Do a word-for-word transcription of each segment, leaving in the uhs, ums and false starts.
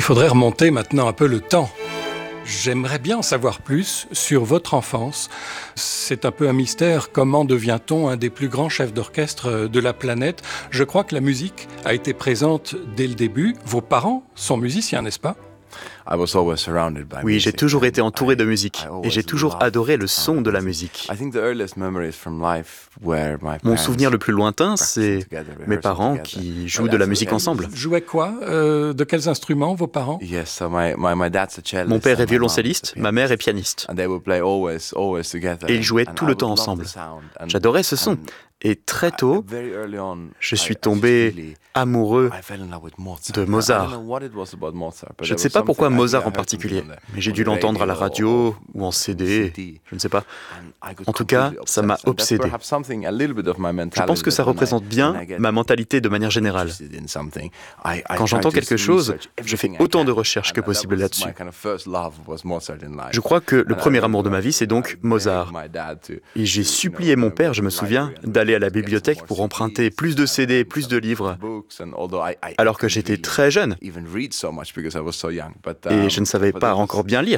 faudrait remonter maintenant un peu le temps. J'aimerais bien en savoir plus sur votre enfance. C'est un peu un mystère. Comment devient-on un des plus grands chefs d'orchestre de la planète ? Je crois que la musique a été présente dès le début. Vos parents sont musiciens, n'est-ce pas ? Oui, j'ai toujours été entouré de musique et j'ai toujours adoré le son de la musique. Mon souvenir le plus lointain, c'est mes parents qui jouent de la musique ensemble. Ils jouaient quoi ? euh, De quels instruments, vos parents ? Mon père est violoncelliste, ma mère est pianiste. Et ils jouaient tout le temps ensemble. J'adorais ce son. Et très tôt, je suis tombé amoureux de Mozart. Je ne sais pas pourquoi Mozart en particulier, mais j'ai dû l'entendre à la radio ou en C D, je ne sais pas. En tout cas, ça m'a obsédé. Je pense que ça représente bien ma mentalité de manière générale. Quand j'entends quelque chose, je fais autant de recherches que possible là-dessus. Je crois que le premier amour de ma vie, c'est donc Mozart. Et j'ai supplié mon père, je me souviens, d'aller à la bibliothèque pour emprunter plus de C D, plus de livres, alors que j'étais très jeune et je ne savais pas encore bien lire.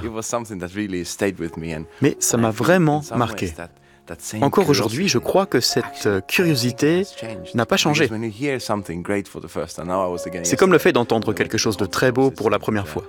Mais ça m'a vraiment marqué. Encore aujourd'hui, je crois que cette curiosité n'a pas changé. C'est comme le fait d'entendre quelque chose de très beau pour la première fois.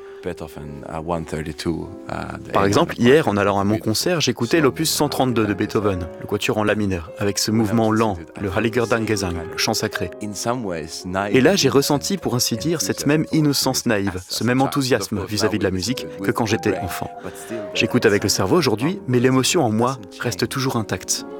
Par exemple, hier, en allant à mon concert, j'écoutais l'opus cent trente-deux de Beethoven, le quatuor en la mineur, avec ce mouvement lent, le Heiliger-Dank-Gesang, le chant sacré. Et là, j'ai ressenti, pour ainsi dire, cette même innocence naïve, ce même enthousiasme vis-à-vis de la musique que quand j'étais enfant. J'écoute avec le cerveau aujourd'hui, mais l'émotion en moi reste toujours intacte.